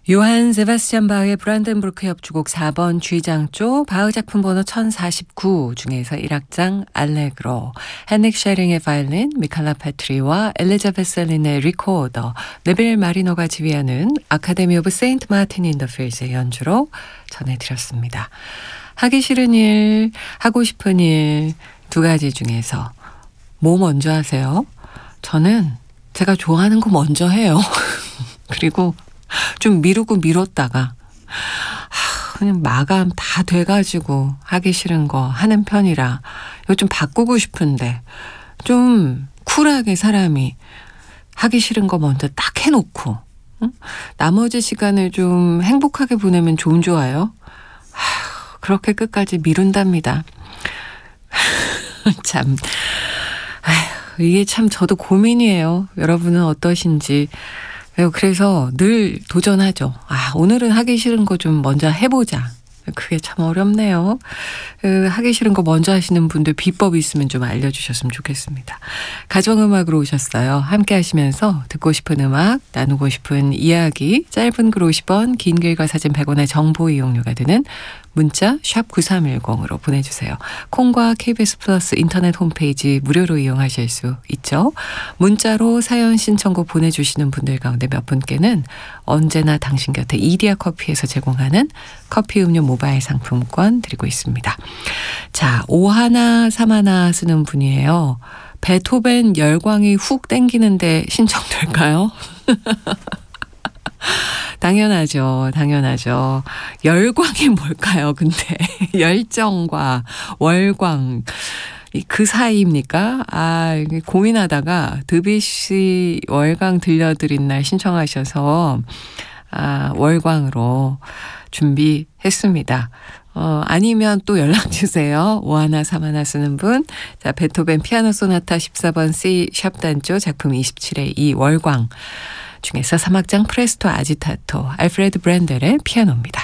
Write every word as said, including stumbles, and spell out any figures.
요한 세바스찬 바흐의 브란덴부르크 협주곡 사 번 G장조, 바흐 작품 번호 천사십구 중에서 일 악장 알레그로, 헤닉 쉐링의 바이올린, 미칼라 페트리와 엘리자베스 셀린의 리코더, 네빌 마리노가 지휘하는 아카데미 오브 세인트 마틴 인 더 필즈의 연주로 전해드렸습니다. 하기 싫은 일, 하고 싶은 일 두 가지 중에서 뭐 먼저 하세요? 저는 제가 좋아하는 거 먼저 해요. 그리고 좀 미루고 미뤘다가 하, 그냥 마감 다 돼가지고 하기 싫은 거 하는 편이라 이거 좀 바꾸고 싶은데, 좀 쿨하게 사람이 하기 싫은 거 먼저 딱 해놓고 응? 나머지 시간을 좀 행복하게 보내면 좀 좋아요. 하, 그렇게 끝까지 미룬답니다. 참, 아휴, 이게 참 저도 고민이에요. 여러분은 어떠신지. 그래서 늘 도전하죠. 아, 오늘은 하기 싫은 거 좀 먼저 해보자. 그게 참 어렵네요. 그 하기 싫은 거 먼저 하시는 분들 비법 있으면 좀 알려주셨으면 좋겠습니다. 가정음악으로 오셨어요. 함께 하시면서 듣고 싶은 음악, 나누고 싶은 이야기, 짧은 글 오십 원, 긴 글과 사진 백 원의 정보 이용료가 드는 문자 샵 구삼일공으로 보내주세요. 콩과 케이비에스 플러스 인터넷 홈페이지 무료로 이용하실 수 있죠. 문자로 사연 신청곡 보내주시는 분들 가운데 몇 분께는 언제나 당신 곁에 이디야 커피에서 제공하는 커피 음료 모바일 상품권 드리고 있습니다. 자, 오하나 삼하나 쓰는 분이에요. 베토벤 열광이 훅 땡기는데 신청될까요? 당연하죠. 당연하죠. 열광이 뭘까요? 근데 열정과 월광 그 사이입니까? 아, 고민하다가 드뷔시 월광 들려드린 날 신청하셔서 아, 월광으로 준비했습니다. 어, 아니면 또 연락 주세요. 오하나 삼하나 쓰는 분. 자, 베토벤 피아노 소나타 십사 번 C 샵 단조 작품 이십칠의 이 월광 중에서 삼 악장 프레스토 아지타토, 알프레드 브렌델의 피아노입니다.